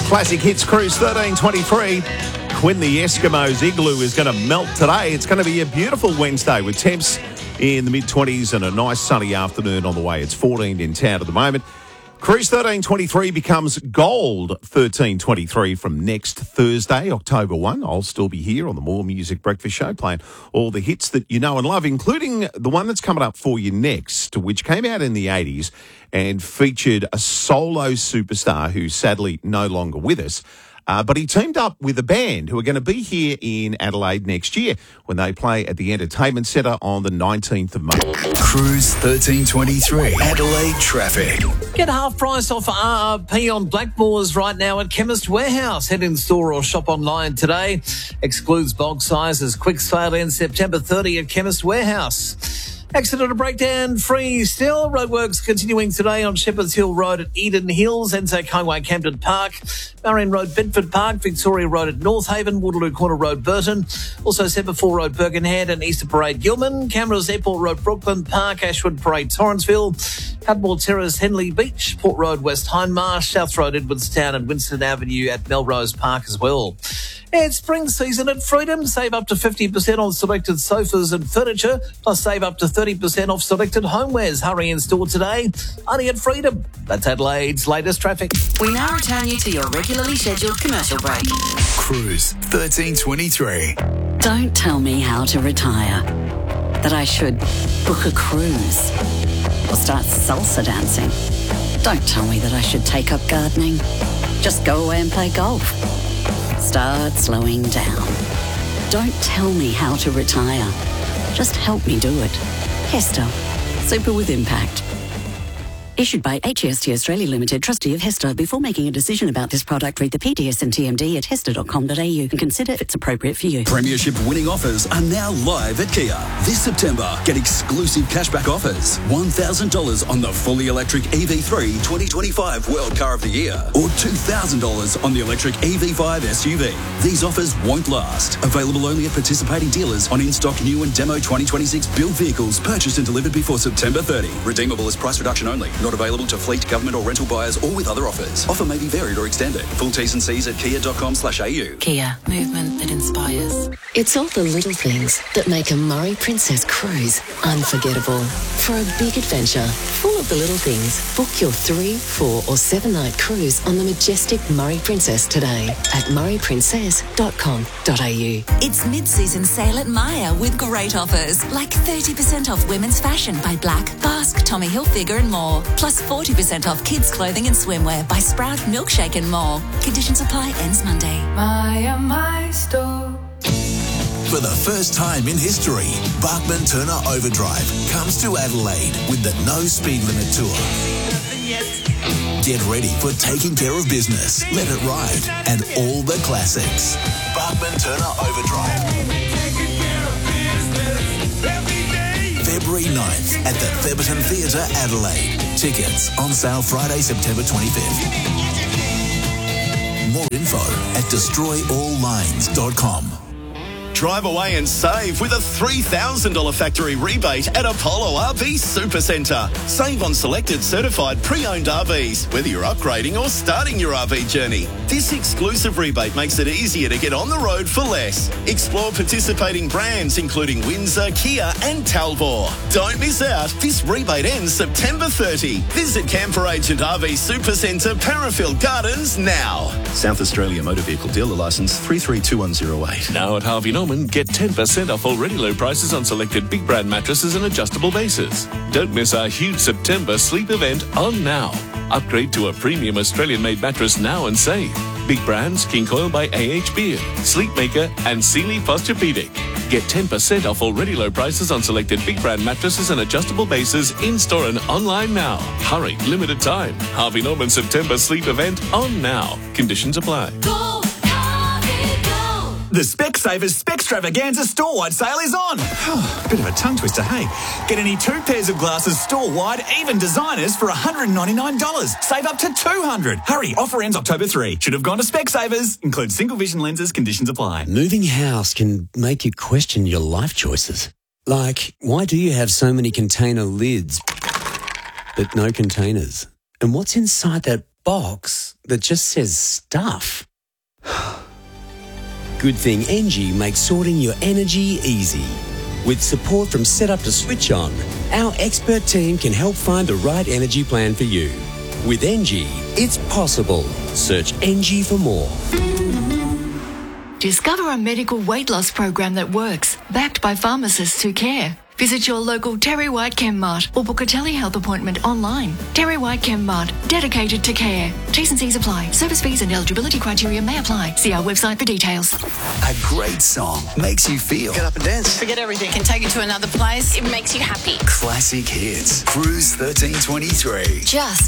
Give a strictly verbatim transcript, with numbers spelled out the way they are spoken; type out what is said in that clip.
Classic Hits Cruise thirteen twenty-three. Quinn the Eskimos Igloo is going to melt today. It's going to be a beautiful Wednesday with temps in the mid-twenties and a nice sunny afternoon on the way. It's fourteen in town at the moment. Cruise thirteen twenty-three becomes Gold thirteen twenty-three from next Thursday, October first. I'll still be here on the More Music Breakfast Show playing all the hits that you know and love, including the one that's coming up for you next, which came out in the eighties and featured a solo superstar who's sadly no longer with us. Uh, but he teamed up with a band who are going to be here in Adelaide next year when they play at the Entertainment Centre on the nineteenth of May. Cruise thirteen twenty-three, Adelaide traffic. Get half price off R R P on Blackmores right now at Chemist Warehouse. Head in store or shop online today. Excludes bulk sizes. Quick sale ends September thirtieth at Chemist Warehouse. Accident or breakdown free still. Roadworks continuing today on Shepherd's Hill Road at Eden Hills, Anzac Highway, Camden Park, Marion Road, Bedford Park, Victoria Road at North Haven, Waterloo Corner Road, Burton. Also Semaphore Road, Birkenhead and Easter Parade, Gilman. Cameras, Airport Road, Brooklyn Park, Ashwood Parade, Torrensville. Cudmore Terrace, Henley Beach, Port Road, West Hindmarsh, South Road, Edwardstown and Winston Avenue at Melrose Park as well. It's spring season at Freedom. Save up to fifty percent on selected sofas and furniture, plus save up to thirty percent off selected homewares. Hurry in store today, only at Freedom. That's Adelaide's latest traffic. We now return you to your regularly scheduled commercial break. Cruise thirteen twenty-three. Don't tell me how to retire. That I should book a cruise or start salsa dancing. Don't tell me that I should take up gardening. Just go away and play golf. Start slowing down. Don't tell me how to retire. Just help me do it. Hester. Super with impact. Issued by H E S T Australia Limited, trustee of Hester. Before making a decision about this product, read the P D S and T M D at hester dot com dot a u and consider if it's appropriate for you. Premiership winning offers are now live at Kia. This September, get exclusive cashback offers. one thousand dollars on the fully electric E V three twenty twenty-five World Car of the Year or two thousand dollars on the electric E V five S U V. These offers won't last. Available only at participating dealers on in-stock new and demo twenty twenty-six build vehicles purchased and delivered before September thirtieth. Redeemable as price reduction only. Not available to fleet, government or rental buyers or with other offers. Offer may be varied or extended. Full T's and C's at kia dot com slash a u. Kia. Movement that inspires. It's all the little things that make a Murray Princess cruise unforgettable. For a big adventure, full of the little things, book your three, four or seven night cruise on the majestic Murray Princess today at murray princess dot com dot a u. It's mid-season sale at Maya with great offers, like thirty percent off women's fashion by Black, Basque, Tommy Hilfiger and more. Plus forty percent off kids' clothing and swimwear by Sprout, Milkshake and more. Conditions apply, ends Monday. Maya, my store. For the first time in history, Bachman Turner Overdrive comes to Adelaide with the No Speed Limit Tour. Get ready for Taking Care of Business, Let It Ride, and all the classics. Bachman Turner Overdrive. February ninth at the Theberton Theatre, Adelaide. Tickets on sale Friday, September twenty-fifth. More info at destroy all lines dot com. Drive away and save with a three thousand dollars factory rebate at Apollo R V Supercentre. Save on selected certified pre-owned R Vs, whether you're upgrading or starting your R V journey. This exclusive rebate makes it easier to get on the road for less. Explore participating brands including Windsor, Kia and Talbot. Don't miss out. This rebate ends September thirtieth. Visit Camper Agent R V Supercentre, Parafield Gardens now. South Australia Motor Vehicle Dealer Licence three three two one zero eight. Now at Harvey Norman, get ten percent off already low prices on selected big brand mattresses and adjustable bases. Don't miss our huge September sleep event on now. Upgrade to a premium Australian-made mattress now and save. Big brands, King Coil by A H Beard, Sleepmaker and Sealy Posturepedic. Get ten percent off already low prices on selected big brand mattresses and adjustable bases in-store and online now. Hurry, limited time. Harvey Norman September sleep event on now. Conditions apply. Go, Harvey, go. The Specsavers Spextravaganza store-wide sale is on. Bit of a tongue twister, hey? Get any two pairs of glasses store-wide, even designers, for one hundred ninety-nine dollars. Save up to two hundred dollars. Hurry, offer ends October third. Should have gone to Specsavers. Includes single vision lenses, conditions apply. Moving house can make you question your life choices. Like, why do you have so many container lids but no containers? And what's inside that box that just says stuff. Good thing Engie makes sorting your energy easy. With support from setup to switch on, our expert team can help find the right energy plan for you. With Engie, it's possible. Search Engie for more. Discover a medical weight loss program that works, backed by pharmacists who care. Visit your local Terry White ChemMart or book a telehealth appointment online. Terry White ChemMart, dedicated to care. T's and C's apply. Service fees and eligibility criteria may apply. See our website for details. A great song makes you feel. Get up and dance. Forget everything. Can take you to another place. It makes you happy. Classic hits. Cruise thirteen twenty-three. Just